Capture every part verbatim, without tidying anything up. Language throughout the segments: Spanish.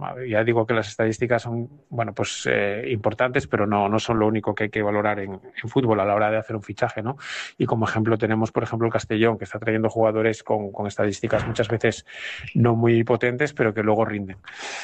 ya digo que las estadísticas son, bueno, pues eh, importantes, pero no, no son lo único que hay que valorar en, en fútbol a la hora de hacer un fichaje, ¿no? Y como ejemplo tenemos, por ejemplo, el Castellón, que está trayendo jugadores con, con estadísticas muchas veces no muy potentes, pero que luego rinden.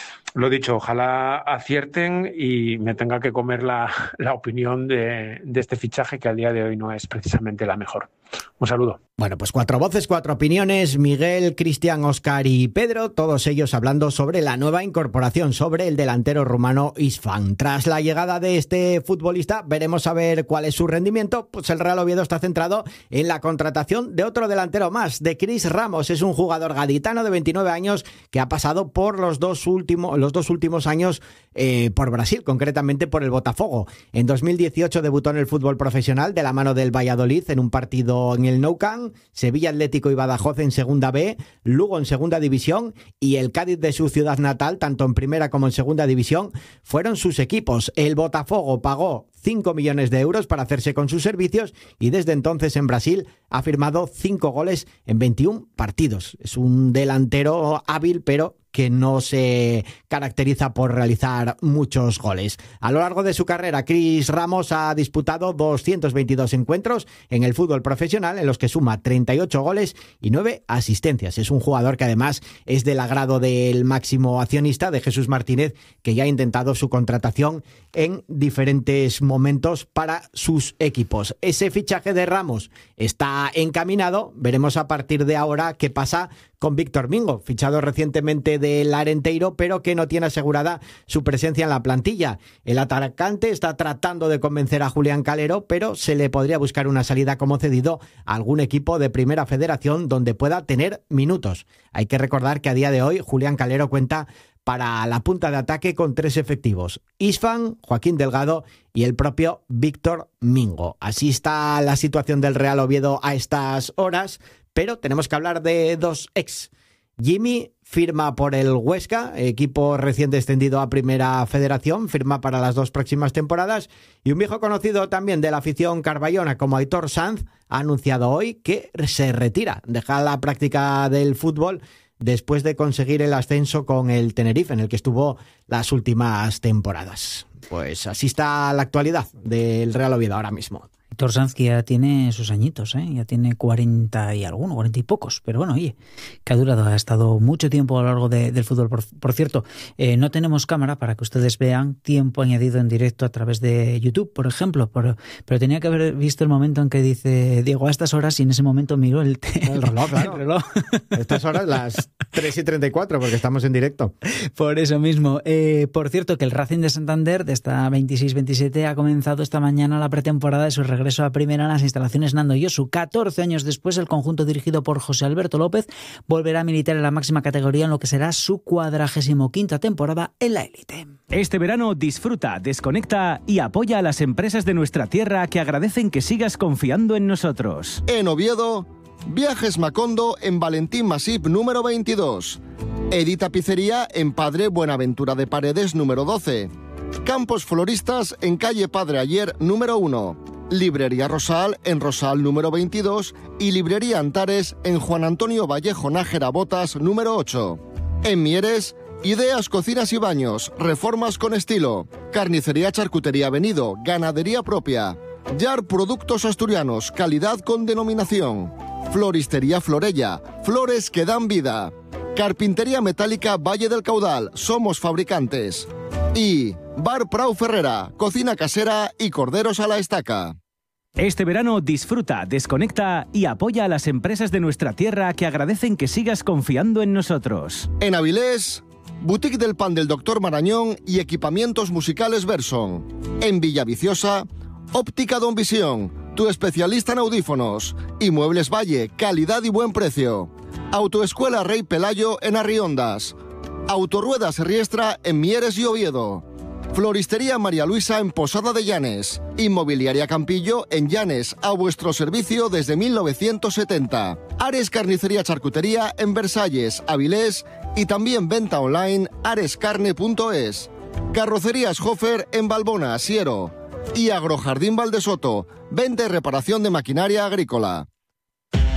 Lo dicho, ojalá acierten y me tenga que comer la, la opinión de, de este fichaje, que al día de hoy no es precisamente la mejor. Un saludo. Bueno, pues cuatro voces, cuatro opiniones. Miguel, Cristian, Óscar y Pedro, todos ellos hablando sobre la nueva incorporación, sobre el delantero rumano Isfan. Tras la llegada de este futbolista, veremos a ver cuál es su rendimiento. Pues el Real Oviedo está centrado en la contratación de otro delantero más, de Cris Ramos. Es un jugador gaditano de veintinueve años que ha pasado por los dos últimos, los dos últimos años eh, por Brasil, concretamente por el Botafogo. En dos mil dieciocho debutó en el fútbol profesional de la mano del Valladolid en un partido en el Nou Camp, Sevilla Atlético y Badajoz en Segunda B, Lugo en Segunda División y el Cádiz de su ciudad natal, tanto en Primera como en Segunda División, fueron sus equipos. El Botafogo pagó cinco millones de euros para hacerse con sus servicios y desde entonces en Brasil ha firmado cinco goles en veintiún partidos. Es un delantero hábil, pero que no se caracteriza por realizar muchos goles. A lo largo de su carrera, Cris Ramos ha disputado doscientos veintidós encuentros en el fútbol profesional, en los que suma treinta y ocho goles y nueve asistencias. Es un jugador que además es del agrado del máximo accionista, de Jesús Martínez, que ya ha intentado su contratación en diferentes momentos para sus equipos. Ese fichaje de Ramos está encaminado. Veremos a partir de ahora qué pasa con Víctor Mingo, fichado recientemente del Arenteiro, pero que no tiene asegurada su presencia en la plantilla. El atacante está tratando de convencer a Julián Calero, pero se le podría buscar una salida como cedido a algún equipo de Primera Federación donde pueda tener minutos. Hay que recordar que a día de hoy Julián Calero cuenta para la punta de ataque con tres efectivos: Isfan, Joaquín Delgado y el propio Víctor Mingo. Así está la situación del Real Oviedo a estas horas, pero tenemos que hablar de dos ex. Jimmy firma por el Huesca, equipo recién descendido a Primera Federación, firma para las dos próximas temporadas, y un viejo conocido también de la afición carballona como Aitor Sanz ha anunciado hoy que se retira, deja la práctica del fútbol después de conseguir el ascenso con el Tenerife, en el que estuvo las últimas temporadas. Pues así está la actualidad del Real Oviedo ahora mismo. Aitor Sanz, que ya tiene sus añitos, ¿eh? Ya tiene cuarenta y alguno, cuarenta y pocos, pero bueno, oye, que ha durado, ha estado mucho tiempo a lo largo de, del fútbol. Por, por cierto, eh, no tenemos cámara para que ustedes vean tiempo añadido en directo a través de YouTube, por ejemplo, por, pero tenía que haber visto el momento en que dice Diego a estas horas, y en ese momento miró el, el reloj, claro. El reloj. Estas horas, las tres y treinta y cuatro, porque estamos en directo. Por eso mismo. Eh, por cierto, que el Racing de Santander, de esta veintiséis veintisiete, ha comenzado esta mañana la pretemporada de su regreso a Primera en las instalaciones Nando Yosu. catorce años después, el conjunto dirigido por José Alberto López volverá a militar en la máxima categoría en lo que será su cuadragésimo quinta temporada en la élite. Este verano disfruta, desconecta y apoya a las empresas de nuestra tierra que agradecen que sigas confiando en nosotros. En Oviedo, Viajes Macondo en Valentín Masip número veintidós. Edita Pizzería en Padre Buenaventura de Paredes número doce. Campos Floristas en calle Padre Ayer número uno. Librería Rosal en Rosal número veintidós y Librería Antares en Juan Antonio Vallejo Nájera Botas número ocho. En Mieres, Ideas Cocinas y Baños, reformas con estilo. Carnicería Charcutería Venido, ganadería propia. Yar Productos Asturianos, calidad con denominación. Floristería Florella, flores que dan vida. Carpintería Metálica Valle del Caudal, somos fabricantes. Y Bar Prau Ferrera, cocina casera y corderos a la estaca. Este verano disfruta, desconecta y apoya a las empresas de nuestra tierra que agradecen que sigas confiando en nosotros. En Avilés, Boutique del Pan del Doctor Marañón y equipamientos musicales Verson. En Villaviciosa, Óptica Don Visión, tu especialista en audífonos. Y Muebles Valle, calidad y buen precio. Autoescuela Rey Pelayo en Arriondas. Autorruedas Riestra en Mieres y Oviedo. Floristería María Luisa en Posada de Llanes. Inmobiliaria Campillo en Llanes, a vuestro servicio desde mil novecientos setenta. Ares Carnicería Charcutería en Versalles, Avilés y también venta online arescarne punto es. Carrocerías Hofer en Balbona, Siero. Y Agrojardín Valdesoto, venta y reparación de maquinaria agrícola.